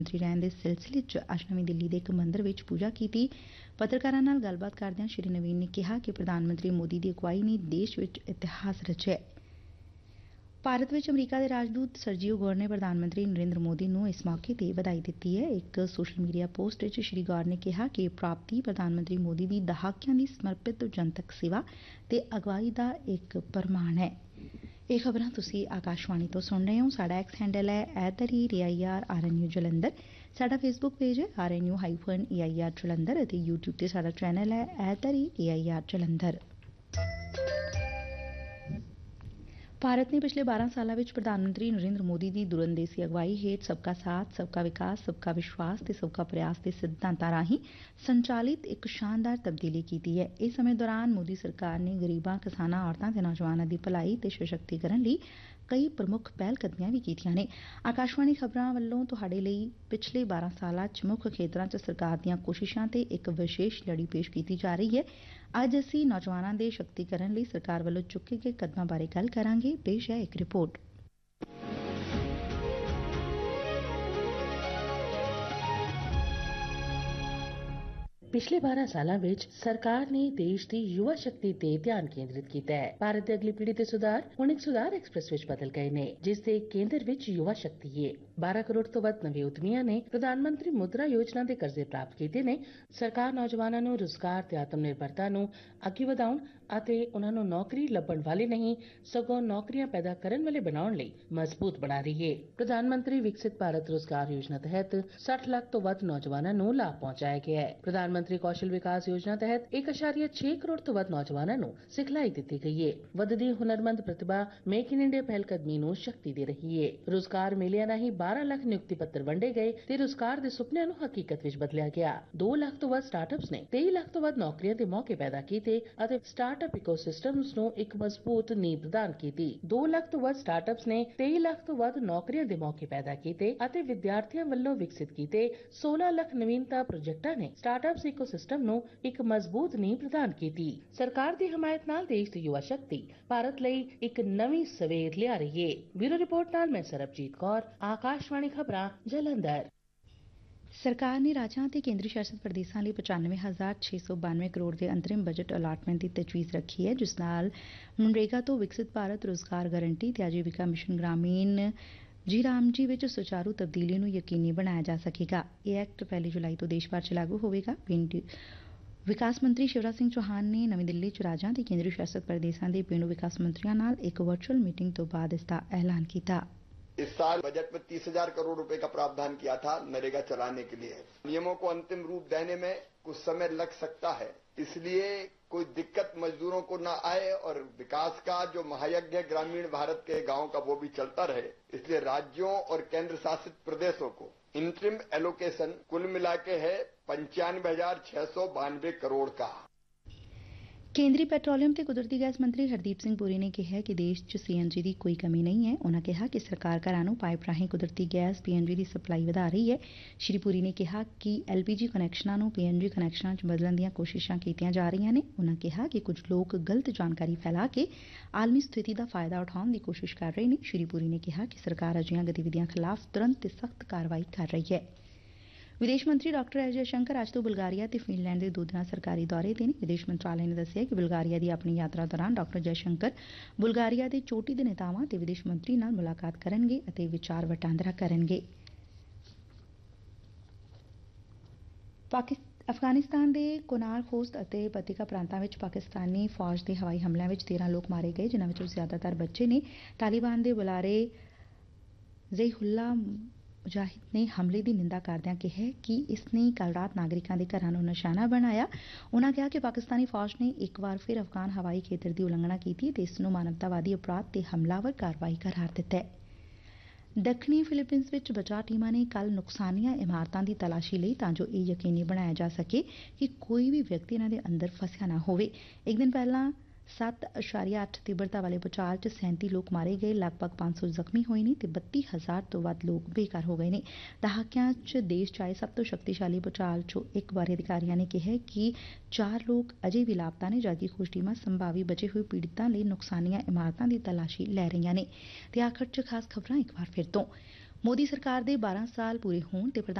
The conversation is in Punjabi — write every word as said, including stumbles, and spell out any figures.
ਮੰਤਰੀ ਰਹਿਣ ਦੇ ਸਿਲਸਿਲੇ 'ਚ ਅੱਜ ਨਵੀਂ ਦਿੱਲੀ ਦੇ ਇੱਕ ਮੰਦਰ ਵਿੱਚ ਪੂਜਾ ਕੀਤੀ। ਪੱਤਰਕਾਰਾਂ ਨਾਲ ਗੱਲਬਾਤ ਕਰਦਿਆਂ ਸ਼੍ਰੀ ਨਵੀਨ ਨੇ ਕਿਹਾ ਕਿ ਪ੍ਰਧਾਨ ਮੰਤਰੀ ਮੋਦੀ ਦੀ ਅਗਵਾਈ ਨੇ ਦੇਸ਼ ਵਿੱਚ ਇਤਿਹਾਸ ਰਚਿਆ। ਭਾਰਤ ਵਿੱਚ ਅਮਰੀਕਾ ਦੇ ਰਾਜਦੂਤ ਸਰਜੀਓ ਗੌਰ ਨੇ ਪ੍ਰਧਾਨ ਮੰਤਰੀ ਨਰਿੰਦਰ ਮੋਦੀ ਨੂੰ ਇਸ ਮੌਕੇ ਤੇ ਵਧਾਈ ਦਿੱਤੀ ਹੈ। ਇੱਕ ਸੋਸ਼ਲ ਮੀਡੀਆ ਪੋਸਟ ਵਿੱਚ ਸ਼੍ਰੀ ਗੌਰ ਨੇ ਕਿਹਾ ਕਿ ਇਹ ਪ੍ਰਾਪਤੀ ਪ੍ਰਧਾਨ ਮੰਤਰੀ ਮੋਦੀ ਦੀ ਦਹਾਕਿਆਂ ਦੀ ਸਮਰਪਿਤ ਜਨਤਕ ਸੇਵਾ ਤੇ ਅਗਵਾਈ ਦਾ ਇੱਕ ਪ੍ਰਮਾਣ ਹੈ। ਇਹ ਖਬਰਾਂ ਤੁਸੀਂ ਆਕਾਸ਼ਵਾਣੀ ਤੋਂ ਸੁਣ ਰਹੇ ਹੋ। ਸਾਡਾ ਐਕਸ ਹੈਂਡਲ ਹੈ at the rate A I R R N U Jalandhar. ਸਾਡਾ ਫੇਸਬੁੱਕ ਪੇਜ ਹੈ R N U hyphen A I R Jalandhar ਅਤੇ ਯੂਟਿਊਬ ਤੇ ਸਾਡਾ ਚੈਨਲ ਹੈ at the rate A I R Jalandhar. Bharat ਨੇ ਪਿਛਲੇ ਬਾਰਾਂ ਸਾਲਾਂ ਵਿੱਚ ਪ੍ਰਧਾਨ ਮੰਤਰੀ ਨਰਿੰਦਰ ਮੋਦੀ ਦੀ ਦੂਰਅੰਦੇਸ਼ੀ ਅਗਵਾਈ ਹੇਠ ਸਬਕਾ ਸਾਥ, ਸਬਕਾ ਵਿਕਾਸ, ਸਬਕਾ ਵਿਸ਼ਵਾਸ ਤੇ ਸਬਕਾ ਪ੍ਰਯਾਸ ਦੇ ਸਿਧਾਂਤਾਂ ਰਾਹੀਂ ਸੰਚਾਲਿਤ ਇੱਕ ਸ਼ਾਨਦਾਰ ਤਬਦੀਲੀ ਕੀਤੀ ਹੈ। ਇਸ ਸਮੇਂ ਦੌਰਾਨ ਮੋਦੀ ਸਰਕਾਰ ਨੇ ਗਰੀਬਾਂ, ਕਿਸਾਨਾਂ, ਔਰਤਾਂ ਤੇ ਨੌਜਵਾਨਾਂ ਦੀ ਭਲਾਈ ਤੇ ਸਸ਼ਕਤੀਕਰਨ ਲਈ ਕਈ ਪ੍ਰਮੁੱਖ ਪਹਿਲ ਕਦਮੀਆਂ ਵੀ ਕੀਤੀਆਂ ਨੇ। ਆਕਾਸ਼ਵਾਣੀ ਖਬਰਾਂ ਵੱਲੋਂ ਤੁਹਾਡੇ ਲਈ ਪਿਛਲੇ ਬਾਰਾਂ ਸਾਲਾਂ 'ਚ ਮੁੱਖ ਖੇਤਰਾਂ 'ਚ ਸਰਕਾਰ ਦੀਆਂ ਕੋਸ਼ਿਸ਼ਾਂ ਤੇ ਇੱਕ ਵਿਸ਼ੇਸ਼ ਲੜੀ ਪੇਸ਼ ਕੀਤੀ ਜਾ ਰਹੀ ਹੈ। ਅੱਜ ਅਸੀਂ ਨੌਜਵਾਨਾਂ ਦੇ ਸ਼ਕਤੀਕਰਨ ਲਈ ਸਰਕਾਰ ਵੱਲੋਂ ਚੁੱਕੇ ਗਏ ਕਦਮਾਂ ਬਾਰੇ ਗੱਲ ਕਰਾਂਗੇ। ਪੇਸ਼ ਹੈ ਇੱਕ ਰਿਪੋਰਟ। ਪਿਛਲੇ ਬਾਰਾਂ ਸਾਲਾਂ ਵਿੱਚ ਸਰਕਾਰ ਨੇ ਦੇਸ਼ ਦੀ ਯੁਵਾ ਸ਼ਕਤੀ ਤੇ ਧਿਆਨ ਕੇਂਦਰਿਤ ਕੀਤਾ ਹੈ। ਭਾਰਤ ਦੀ ਅਗਲੀ ਪੀੜ੍ਹੀ ਦੇ ਸੁਧਾਰ ਹੁਣ ਇੱਕ ਸੁਧਾਰ ਐਕਸਪ੍ਰੈਸ ਵਿੱਚ ਬਦਲ ਗਏ ਨੇ, ਜਿਸ ਦੇ ਕੇਂਦਰ ਵਿੱਚ ਯੁਵਾ ਸ਼ਕਤੀ ਹੈ। ਬਾਰਾਂ ਕਰੋੜ ਤੋਂ ਵੱਧ ਨਵੇਂ ਉਦਮੀਆਂ ਨੇ ਪ੍ਰਧਾਨ ਮੰਤਰੀ ਮੁਦਰਾ ਯੋਜਨਾ ਦੇ ਕਰਜ਼ੇ ਪ੍ਰਾਪਤ ਕੀਤੇ ਨੇ। ਸਰਕਾਰ ਨੌਜਵਾਨਾਂ ਨੂੰ ਰੁਜ਼ਗਾਰ ਤੇ ਆਤਮ ਨਿਰਭਰਤਾ ਨੂੰ ਅੱਗੇ ਵਧਾਉਣ ਅਤੇ ਉਹਨਾਂ ਨੂੰ ਨੌਕਰੀ ਲੱਭਣ ਵਾਲੇ ਨਹੀਂ ਸਗੋਂ ਨੌਕਰੀਆਂ ਪੈਦਾ ਕਰਨ ਵਾਲੇ ਬਣਾਉਣ ਲਈ ਮਜ਼ਬੂਤ ਬਣਾ ਰਹੀ ਹੈ। ਪ੍ਰਧਾਨ ਮੰਤਰੀ ਵਿਕਸਿਤ ਭਾਰਤ ਰੁਜ਼ਗਾਰ ਯੋਜਨਾ ਤਹਿਤ ਸੱਠ ਲੱਖ ਤੋਂ ਵੱਧ ਨੌਜਵਾਨਾਂ ਨੂੰ ਲਾਭ ਪਹੁੰਚਾਇਆ ਗਿਆ ਹੈ। ਪ੍ਰਧਾਨ ਮੰਤਰੀ ਕੌਸ਼ਲ ਵਿਕਾਸ ਯੋਜਨਾ ਤਹਿਤ ਇੱਕ ਦਸ਼ਮਲਵ ਛੇ ਕਰੋੜ ਤੋਂ ਵੱਧ ਨੌਜਵਾਨਾਂ ਨੂੰ ਸਿਖਲਾਈ ਦਿੱਤੀ ਗਈ ਹੈ। ਵੱਧਦੀ ਹੁਨਰਮੰਦ ਪ੍ਰਤਿਭਾ ਮੇਕ ਇਨ ਇੰਡੀਆ ਪਹਿਲ ਕਦਮੀ ਨੂੰ ਸ਼ਕਤੀ ਦੇ ਰਹੀ ਹੈ। ਰੁਜ਼ਗਾਰ ਮੇਲਿਆਂ ਰਾਹੀਂ ਬਾਰਾਂ ਲੱਖ ਨਿਯੁਕਤੀ ਪੱਤਰ ਵੰਡੇ ਗਏ ਤੇ ਰੁਜ਼ਗਾਰ ਦੇ ਸੁਪਨਿਆਂ ਨੂੰ ਹਕੀਕਤ ਵਿੱਚ ਬਦਲਿਆ ਗਿਆ। ਦੋ ਲੱਖ ਤੋਂ ਵੱਧ ਸਟਾਰਟਅਪਸ ਨੇ ਤੇਈ ਲੱਖ ਤੋਂ ਵੱਧ ਨੌਕਰੀਆਂ ਦੇ ਮੌਕੇ ਪੈਦਾ ਕੀਤੇ ਅਤੇ ਸਟਾਰਟਅਪ ਇਕੋਸਿਸਟਮਸ ਨੂੰ ਇੱਕ ਮਜ਼ਬੂਤ ਨੀਂਹ ਪ੍ਰਦਾਨ ਕੀਤੀ। ਦੋ ਲੱਖ ਤੋਂ ਵੱਧ ਸਟਾਰਟਅਪਸ ਨੇ ਤੇਈ ਲੱਖ ਤੋਂ ਵੱਧ ਨੌਕਰੀਆਂ ਦੇ ਮੌਕੇ ਪੈਦਾ ਕੀਤੇ ਅਤੇ ਵਿਦਿਆਰਥੀਆਂ ਵੱਲੋਂ ਵਿਕਸਿਤ ਕੀਤੇ ਸੋਲਾਂ ਲੱਖ ਨਵੀਨਤਾ ਪ੍ਰੋਜੈਕਟਾਂ ਨੇ ਸਟਾਰਟਅਪਸ ਇਕੋਸਿਸਟਮ ਨੂੰ ਇੱਕ ਮਜ਼ਬੂਤ ਨੀਂਹ ਪ੍ਰਦਾਨ ਕੀਤੀ। ਸਰਕਾਰ ਦੀ ਹਮਾਇਤ ਨਾਲ ਦੇਸ਼ ਦੀ ਯੁਵਾ ਸ਼ਕਤੀ ਭਾਰਤ ਲਈ ਇੱਕ ਨਵੀਂ ਸਵੇਰ ਲਿਆ ਰਹੀ ਹੈ। ਬਿਊਰੋ ਰਿਪੋਰਟ ਨਾਲ ਮੈਂ ਸਰਬਜੀਤ ਕੌਰ, ਆਕਾਸ਼ਵਾਣੀ ਖਬਰਾਂ ਜਲੰਧਰ। ਸਰਕਾਰ ਨੇ ਰਾਜਾਂ ਅਤੇ ਕੇਂਦਰੀ ਸ਼ਾਸਤ ਪ੍ਰਦੇਸ਼ਾਂ ਲਈ ਪਚਾਨਵੇਂ ਹਜ਼ਾਰ ਛੇ ਸੌ ਬਾਨਵੇਂ ਕਰੋੜ ਦੇ ਅੰਤਰਿਮ ਬਜਟ ਅਲਾਟਮੈਂਟ ਦੀ ਤਜਵੀਜ਼ ਰੱਖੀ ਹੈ, ਜਿਸ ਨਾਲ ਮਨਰੇਗਾ ਤੋਂ ਵਿਕਸਿਤ ਭਾਰਤ ਰੁਜ਼ਗਾਰ ਗਰੰਟੀ ਤੇ ਆਜੀਵਿਕਾ ਮਿਸ਼ਨ ਗ੍ਰਾਮੀਣ ਜੀ ਰਾਮਜੀ ਵਿੱਚ ਸੁਚਾਰੂ ਤਬਦੀਲੀ ਨੂੰ ਯਕੀਨੀ ਬਣਾਇਆ ਜਾ ਸਕੇਗਾ। ਇਹ ਐਕਟ ਪਹਿਲੀ ਜੁਲਾਈ ਤੋਂ ਦੇਸ਼ ਭਰ 'ਚ ਲਾਗੂ ਹੋਵੇਗਾ। ਪਿੰਡ ਵਿਕਾਸ ਮੰਤਰੀ ਸ਼ਿਵਰਾਜ ਸਿੰਘ ਚੌਹਾਨ ਨੇ ਨਵੀਂ ਦਿੱਲੀ 'ਚ ਰਾਜਾਂ ਤੇ ਕੇਂਦਰੀ ਸ਼ਾਸਤ ਪ੍ਰਦੇਸ਼ਾਂ ਦੇ ਪੇਂਡੂ ਵਿਕਾਸ ਮੰਤਰੀਆਂ ਨਾਲ ਇੱਕ ਵਰਚੁਅਲ मीटिंग ਤੋਂ ਬਾਅਦ ਇਸ ਦਾ ਐਲਾਨ ਕੀਤਾ। इस साल बजट में तीस हजार करोड़ रुपए का प्रावधान किया था नरेगा चलाने के लिए। नियमों को अंतिम रूप देने में कुछ समय लग सकता है, इसलिए कोई दिक्कत मजदूरों को न आए और विकास का जो महायज्ञ ग्रामीण भारत के गांव का वो भी चलता रहे। इसलिए राज्यों और केंद्र शासित प्रदेशों को इंटरिम एलोकेशन कुल मिला के है पंचानवे हजार छह सौ बानवे करोड़ का। ਕੇਂਦਰੀ ਪੈਟਰੋਲੀਅਮ ਤੇ ਕੁਦਰਤੀ ਗੈਸ ਮੰਤਰੀ ਹਰਦੀਪ ਸਿੰਘ ਪੁਰੀ ਨੇ ਕਿਹਾ ਕਿ ਦੇਸ਼ 'ਚ ਸੀ ਐਨ ਜੀ ਦੀ ਕੋਈ ਕਮੀ ਨਹੀਂ ਹੈ। ਉਨ੍ਹਾਂ ਕਿਹਾ ਕਿ ਸਰਕਾਰ ਘਰਾਂ ਨੂੰ ਪਾਈਪ ਰਾਹੀਂ ਕੁਦਰਤੀ ਗੈਸ ਪੀ ਐਨ ਜੀ ਦੀ ਸਪਲਾਈ ਵਧਾ ਰਹੀ ਹੈ। ਸ਼੍ਰੀ ਪੁਰੀ ਨੇ ਕਿਹਾ ਕਿ ਐਲ ਪੀ ਜੀ ਕਨੈਕਸ਼ਨਾਂ ਨੂੰ ਪੀ ਐਨ ਜੀ ਕਨੈਕਸ਼ਨਾਂ 'ਚ ਬਦਲਣ ਦੀਆਂ ਕੋਸ਼ਿਸ਼ਾਂ ਕੀਤੀਆਂ ਜਾ ਰਹੀਆਂ ਨੇ। ਉਨ੍ਹਾਂ ਕਿਹਾ ਕਿ ਕੁਝ ਲੋਕ ਗਲਤ ਜਾਣਕਾਰੀ ਫੈਲਾ ਕੇ ਆਲਮੀ ਸਥਿਤੀ ਦਾ ਫਾਇਦਾ ਉਠਾਉਣ ਦੀ ਕੋਸ਼ਿਸ਼ ਕਰ ਰਹੇ ਨੇ। ਸ਼੍ਰੀ ਪੁਰੀ ਨੇ ਕਿਹਾ ਕਿ ਸਰਕਾਰ ਅਜਿਹੀਆਂ ਗਤੀਵਿਧੀਆਂ ਖਿਲਾਫ਼ ਤੁਰੰਤ ਤੇ ਸਖਤ ਕਾਰਵਾਈ ਕਰ ਰਹੀ ਹੈ। ਵਿਦੇਸ਼ ਮੰਤਰੀ ਡਾਕਟਰ ਐਸ ਜੈਸ਼ੰਕਰ ਅੱਜ ਤੋਂ ਬੁਲਗਾਰੀਆ ਤੇ ਫਿਨਲੈਂਡ ਦੇ ਦੋ ਦਿਨਾਂ ਸਰਕਾਰੀ ਦੌਰੇ ਤੇ ਨੇ। ਵਿਦੇਸ਼ ਮੰਤਰਾਲੇ ਨੇ ਦੱਸਿਆ ਕਿ ਬੁਲਗਾਰੀਆ ਦੀ ਆਪਣੀ ਯਾਤਰਾ ਦੌਰਾਨ ਡਾਕਟਰ ਜੈਸ਼ੰਕਰ ਬੁਲਗਾਰੀਆ ਦੇ ਚੋਟੀ ਦੇ ਨੇਤਾਵਾਂ ਤੇ ਵਿਦੇਸ਼ ਮੰਤਰੀ ਨਾਲ ਮੁਲਾਕਾਤ ਕਰਨਗੇ ਅਤੇ ਵਿਚਾਰ ਵਟਾਂਦਰਾ ਕਰਨਗੇ। ਅਫਗਾਨਿਸਤਾਨ ਦੇ ਕੋਨਾਰ ਖੋਸਤ ਅਤੇ ਪਤਿਕਾ ਪ੍ਰਾਂਤਾਂ ਵਿੱਚ ਪਾਕਿਸਤਾਨੀ ਫੌਜ ਦੇ ਹਵਾਈ ਹਮਲਿਆਂ ਵਿੱਚ ਤੇਰਾਂ ਲੋਕ ਮਾਰੇ ਗਏ, ਜਿਨ੍ਹਾਂ ਵਿੱਚੋਂ ਜ਼ਿਆਦਾਤਰ ਬੱਚੇ ਨੇ। ਤਾਲਿਬਾਨ ਦੇ ਬੁਲਾਰੇ ਜ਼ਹੀਉल्लाह ਮੁਜਾਹਿਦ ਨੇ ਹਮਲੇ ਦੀ ਨਿੰਦਾ ਕਰਦਿਆਂ ਕਿਹਾ ਕਿ ਇਸ ਨੇ ਕੱਲ੍ਹ ਰਾਤ ਨਾਗਰਿਕਾਂ ਦੇ ਘਰਾਂ ਨੂੰ ਨਿਸ਼ਾਨਾ ਬਣਾਇਆ। ਉਨ੍ਹਾਂ ਕਿਹਾ ਕਿ ਪਾਕਿਸਤਾਨੀ ਫੌਜ ਨੇ ਇੱਕ ਵਾਰ ਫਿਰ ਅਫਗਾਨ ਹਵਾਈ ਖੇਤਰ ਦੀ ਉਲੰਘਣਾ ਕੀਤੀ ਤੇ ਇਸ ਨੂੰ ਮਾਨਵਤਾਵਾਦੀ ਅਪਰਾਧ ਤੇ ਹਮਲਾਵਰ ਕਾਰਵਾਈ ਕਰਾਰ ਦਿੱਤਾ ਹੈ। ਦੱਖਣੀ ਫਿਲੀਪੀਨਸ ਵਿੱਚ ਬਚਾਅ ਟੀਮਾਂ ਨੇ ਕੱਲ੍ਹ ਨੁਕਸਾਨੀਆਂ ਇਮਾਰਤਾਂ ਦੀ ਤਲਾਸ਼ੀ ਲਈ ਤਾਂ ਜੋ ਇਹ ਯਕੀਨੀ ਬਣਾਇਆ ਜਾ ਸਕੇ ਕਿ ਕੋਈ ਵੀ ਵਿਅਕਤੀ ਇਹਨਾਂ ਦੇ ਅੰਦਰ ਫਸਿਆ ਨਾ ਹੋਵੇ। ਇੱਕ ਦਿਨ ਪਹਿਲਾਂ ਸੱਤ ਅਸ਼ਾਰੀਆ ਅੱਠ ਤੀਬਰਤਾ ਵਾਲੇ ਭੂਚਾਲ 'ਚ ਸੈਂਤੀ ਲੋਕ ਮਾਰੇ ਗਏ, ਲਗਭਗ ਪੰਜ ਸੌ ਜ਼ਖਮੀ ਹੋਏ ਨੇ ਤੇ ਬੱਤੀ ਹਜ਼ਾਰ ਤੋਂ ਵੱਧ ਲੋਕ ਬੇਘਰ ਹੋ ਗਏ ਨੇ। ਦਹਾਕਿਆਂ 'ਚ ਦੇਸ਼ 'ਚ ਆਏ ਸਭ ਤੋਂ ਸ਼ਕਤੀਸ਼ਾਲੀ ਭੂਚਾਲ 'ਚੋਂ ਇੱਕ ਬਾਰੇ ਅਧਿਕਾਰੀਆਂ ਨੇ ਕਿਹਾ ਕਿ ਚਾਰ ਲੋਕ ਅਜੇ ਵੀ ਲਾਪਤਾ ਨੇ, ਜਦਕਿ ਖੋਜ ਟੀਮਾਂ ਸੰਭਾਵੀ ਬਚੇ ਹੋਏ ਪੀੜਤਾਂ ਲਈ ਨੁਕਸਾਨੀਆਂ ਇਮਾਰਤਾਂ ਦੀ ਤਲਾਸ਼ੀ ਲੈ ਰਹੀਆਂ ਨੇ। ਤੇ ਆਖਰ 'ਚ ਖਾਸ ਖਬਰਾਂ ਇੱਕ ਵਾਰ ਫਿਰ ਤੋਂ ਮੋਦੀ ਸਰਕਾਰ ਦੇ ਬਾਰਾਂ ਸਾਲ ਪੂਰੇ ਹੋਣ ਤੇ